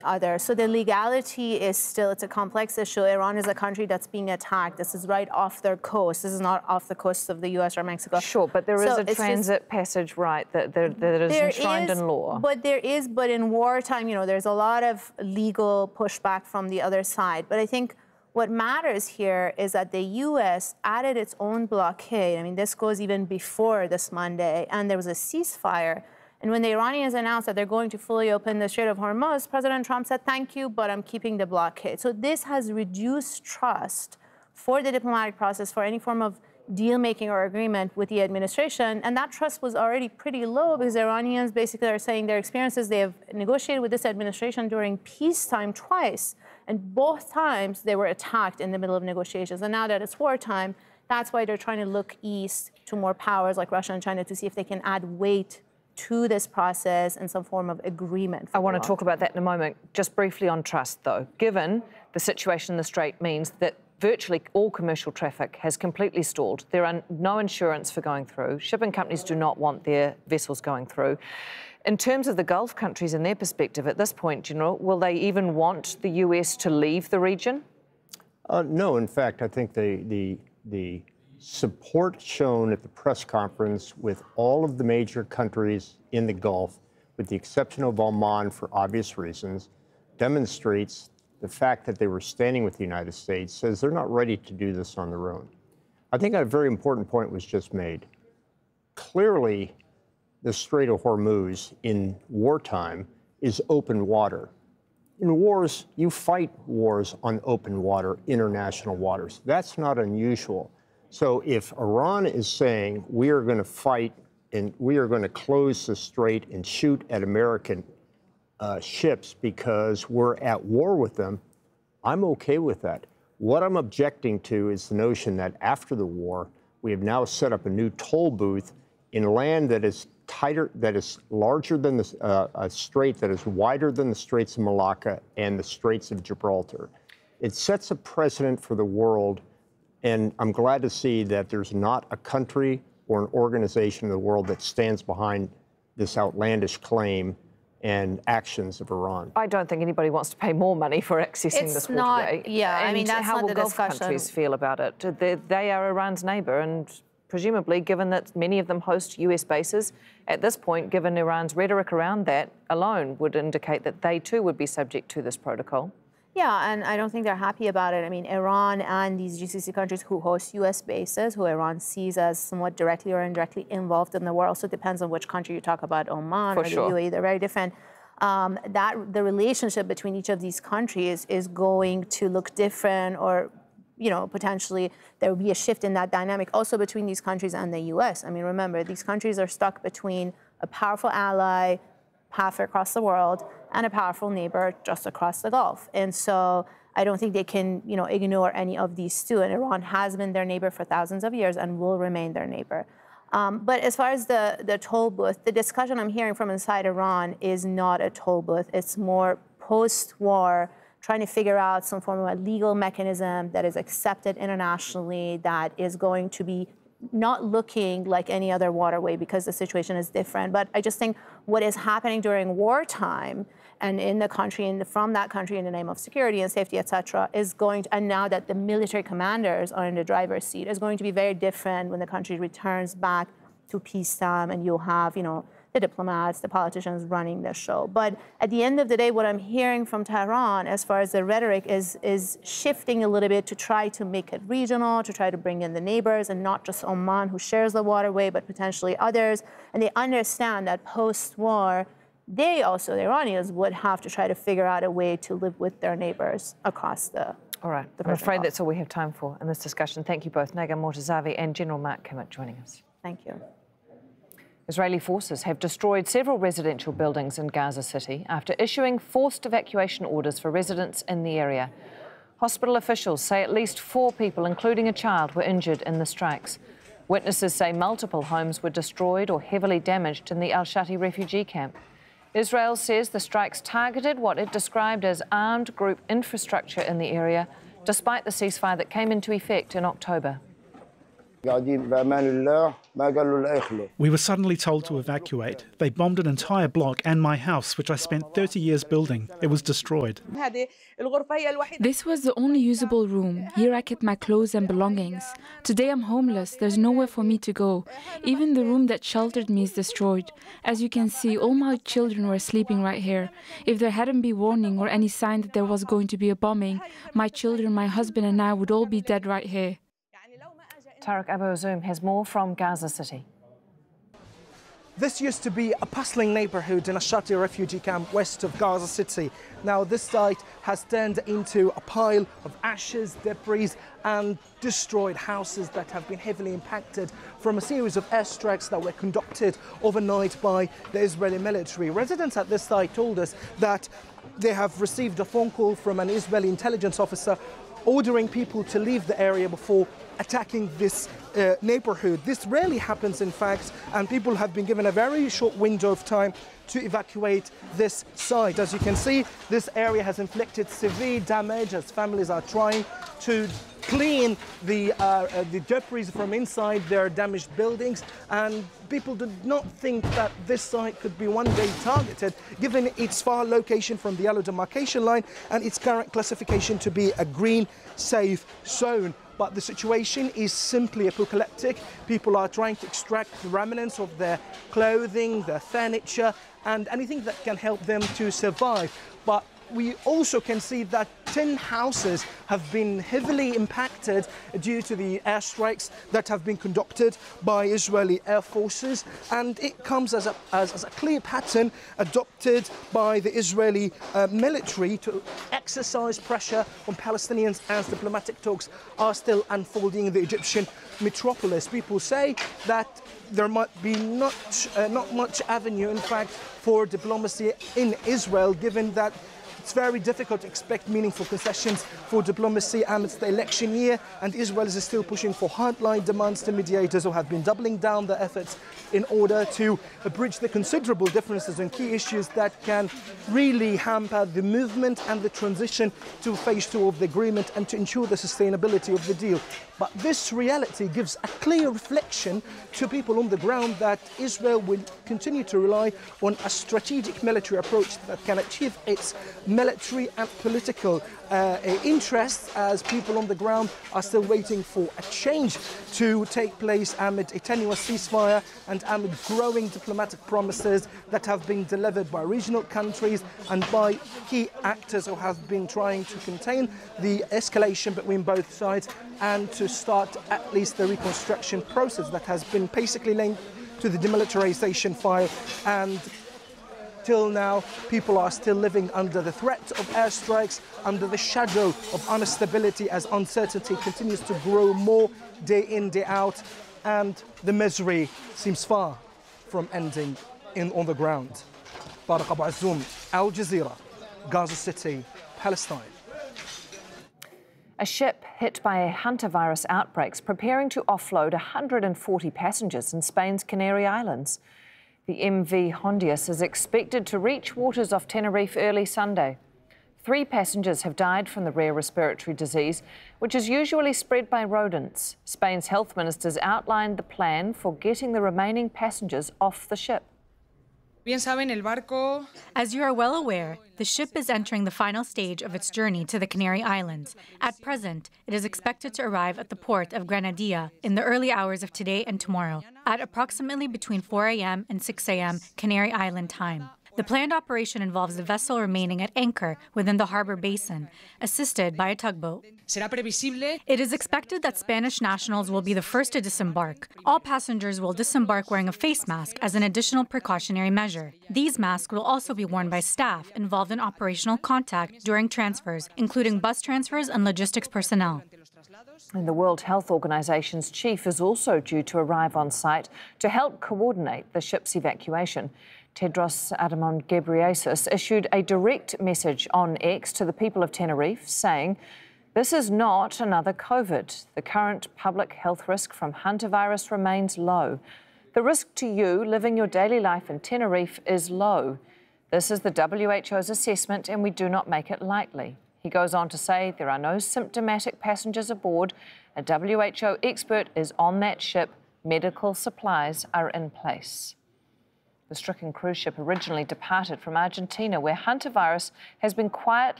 other. So the legality is still, it's a complex issue. Iran is a country that's being attacked. This is right off their coast. This is not off the coast of the U.S. or Mexico. Sure, but there is a transit passage, right, that is enshrined in law. But in wartime, you know, there's a lot of legal pushback from the other side. But I think what matters here is that the U.S. added its own blockade. I mean, this goes even before this Monday, and there was a ceasefire. And when the Iranians announced that they're going to fully open the Strait of Hormuz, President Trump said, thank you, but I'm keeping the blockade. So this has reduced trust for the diplomatic process, for any form of deal-making or agreement with the administration. And that trust was already pretty low because Iranians basically are saying their experiences, they have negotiated with this administration during peacetime twice. And both times they were attacked in the middle of negotiations. And now that it's wartime, that's why they're trying to look east to more powers like Russia and China to see if they can add weight to this process and some form of agreement. I want to talk about that in a moment. Just briefly on trust, though. Given the situation in the Strait means that virtually all commercial traffic has completely stalled. There are no insurance for going through. Shipping companies do not want their vessels going through. In terms of the Gulf countries and their perspective at this point, General, will they even want the US to leave the region? No, in fact, I think the support shown at the press conference with all of the major countries in the Gulf, with the exception of Oman for obvious reasons, demonstrates the fact that they were standing with the United States, says they're not ready to do this on their own. I think a very important point was just made. Clearly, the Strait of Hormuz in wartime is open water. In wars, you fight wars on open water, international waters. That's not unusual. So if Iran is saying we are going to fight and we are going to close the strait and shoot at American ships because we're at war with them, I'm okay with that. What I'm objecting to is the notion that after the war, we have now set up a new toll booth in land that is tighter, that is larger than a strait that is wider than the Straits of Malacca and the Straits of Gibraltar. It sets a precedent for the world. And I'm glad to see that there's not a country or an organization in the world that stands behind this outlandish claim and actions of Iran. I don't think anybody wants to pay more money for accessing this waterway. Yeah, I mean, that's how not the will discussion. Gulf countries feel about it? They are Iran's neighbour, and presumably, given that many of them host US bases, at this point, given Iran's rhetoric around that alone would indicate that they too would be subject to this protocol. Yeah, and I don't think they're happy about it. I mean, Iran and these GCC countries who host U.S. bases, who Iran sees as somewhat directly or indirectly involved in the war, also depends on which country you talk about, Oman or the UAE, they're very different. The relationship between each of these countries is going to look different, or, you know, potentially there will be a shift in that dynamic also between these countries and the U.S. I mean, remember, these countries are stuck between a powerful ally halfway across the world and a powerful neighbor just across the Gulf. And so I don't think they can, you know, ignore any of these two. And Iran has been their neighbor for thousands of years and will remain their neighbor. But as far as the toll booth, the discussion I'm hearing from inside Iran is not a toll booth. It's more post-war, trying to figure out some form of a legal mechanism that is accepted internationally, that is going to be not looking like any other waterway because the situation is different. But I just think what is happening during wartime and in the country and from that country in the name of security and safety, et cetera, is going to, and now that the military commanders are in the driver's seat, is going to be very different when the country returns back to peacetime and you'll have, you know, the diplomats, the politicians running the show. But at the end of the day, what I'm hearing from Tehran as far as the rhetoric is shifting a little bit to try to make it regional, to try to bring in the neighbors and not just Oman, who shares the waterway, but potentially others. And they understand that post-war, they also, the Iranians, would have to try to figure out a way to live with their neighbors across the All right, I'm afraid that's all we have time for in this discussion. Thank you both, Naga Mortazavi and General Mark Kimmitt, joining us. Thank you. Israeli forces have destroyed several residential buildings in Gaza City after issuing forced evacuation orders for residents in the area. Hospital officials say at least 4 people, including a child, were injured in the strikes. Witnesses say multiple homes were destroyed or heavily damaged in the Al-Shati refugee camp. Israel says the strikes targeted what it described as armed group infrastructure in the area, despite the ceasefire that came into effect in October. We were suddenly told to evacuate. They bombed an entire block and my house, which I spent 30 years building. It was destroyed. This was the only usable room. Here I kept my clothes and belongings. Today I'm homeless. There's nowhere for me to go. Even the room that sheltered me is destroyed. As you can see, all my children were sleeping right here. If there hadn't been warning or any sign that there was going to be a bombing, my children, my husband and I would all be dead right here. Tarek Abou-Azoum has more from Gaza City. This used to be a bustling neighborhood in a Shati refugee camp west of Gaza City. Now this site has turned into a pile of ashes, debris and destroyed houses that have been heavily impacted from a series of airstrikes that were conducted overnight by the Israeli military. Residents at this site told us that they have received a phone call from an Israeli intelligence officer ordering people to leave the area before attacking this neighborhood. This rarely happens, in fact, and people have been given a very short window of time to evacuate this site. As you can see, this area has inflicted severe damage as families are trying to clean the debris from inside their damaged buildings, and people did not think that this site could be one day targeted given its far location from the yellow demarcation line and its current classification to be a green safe zone. But the situation is simply apocalyptic. People are trying to extract the remnants of their clothing, their furniture, and anything that can help them to survive. But we also can see that 10 houses have been heavily impacted due to the airstrikes that have been conducted by Israeli air forces, and it comes as a clear pattern adopted by the Israeli military to exercise pressure on Palestinians as diplomatic talks are still unfolding in the Egyptian metropolis. People say that there might be not much avenue, in fact, for diplomacy in Israel, given that it's very difficult to expect meaningful concessions for diplomacy amidst the election year, and Israel is still pushing for hardline demands to mediators who have been doubling down their efforts in order to bridge the considerable differences on key issues that can really hamper the movement and the transition to phase 2 of the agreement and to ensure the sustainability of the deal. But this reality gives a clear reflection to people on the ground that Israel will continue to rely on a strategic military approach that can achieve its military and political interests, as people on the ground are still waiting for a change to take place amid a tenuous ceasefire and amid growing diplomatic promises that have been delivered by regional countries and by key actors who have been trying to contain the escalation between both sides and to start at least the reconstruction process that has been basically linked to the demilitarization file. And till now, people are still living under the threat of airstrikes, under the shadow of instability as uncertainty continues to grow more day in, day out, and the misery seems far from ending on the ground. Tarek Abou-Azoum, Al Jazeera, Gaza City, Palestine. A ship hit by a hantavirus outbreak is preparing to offload 140 passengers in Spain's Canary Islands. The MV Hondius is expected to reach waters off Tenerife early Sunday. 3 passengers have died from the rare respiratory disease, which is usually spread by rodents. Spain's health ministers outlined the plan for getting the remaining passengers off the ship. As you are well aware, the ship is entering the final stage of its journey to the Canary Islands. At present, it is expected to arrive at the port of Granadilla in the early hours of today and tomorrow, at approximately between 4 a.m. and 6 a.m. Canary Island time. The planned operation involves the vessel remaining at anchor within the harbor basin, assisted by a tugboat. It is expected that Spanish nationals will be the first to disembark. All passengers will disembark wearing a face mask as an additional precautionary measure. These masks will also be worn by staff involved in operational contact during transfers, including bus transfers and logistics personnel. And the World Health Organization's chief is also due to arrive on site to help coordinate the ship's evacuation. Tedros Adhanom Ghebreyesus issued a direct message on X to the people of Tenerife, saying, "This is not another COVID. The current public health risk from hantavirus remains low. The risk to you living your daily life in Tenerife is low. This is the WHO's assessment and we do not make it lightly." He goes on to say there are no symptomatic passengers aboard. A WHO expert is on that ship Medical supplies are in place. The stricken cruise ship originally departed from Argentina, where hantavirus has been quietly